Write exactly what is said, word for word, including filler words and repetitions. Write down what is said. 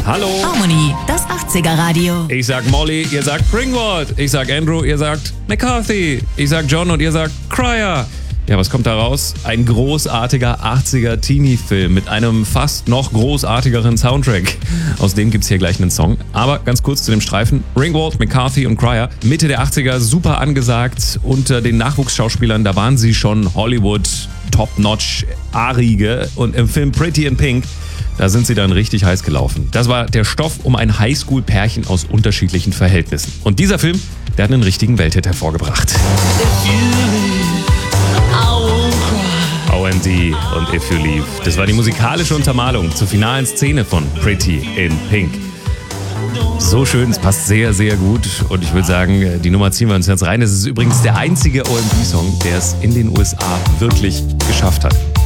Hallo. Harmony, das achtziger-Radio. Ich sag Molly, ihr sagt Ringwald. Ich sag Andrew, ihr sagt McCarthy. Ich sag John und ihr sagt Cryer. Ja, was kommt da raus? Ein großartiger achtziger-Teenie-Film mit einem fast noch großartigeren Soundtrack. Aus dem gibt's hier gleich einen Song. Aber ganz kurz zu dem Streifen. Ringwald, McCarthy und Cryer. Mitte der achtziger, super angesagt. Unter den Nachwuchsschauspielern, da waren sie schon Hollywood, Top-Notch, Arige. Und im Film Pretty in Pink, da sind sie dann richtig heiß gelaufen. Das war der Stoff um ein Highschool-Pärchen aus unterschiedlichen Verhältnissen. Und dieser Film, der hat einen richtigen Welthit hervorgebracht. O and D und If You Leave. Das war die musikalische Untermalung zur finalen Szene von Pretty in Pink. So schön, es passt sehr, sehr gut. Und ich würde sagen, die Nummer ziehen wir uns jetzt rein. Es ist übrigens der einzige O and D-Song, der es in den U S A wirklich geschafft hat.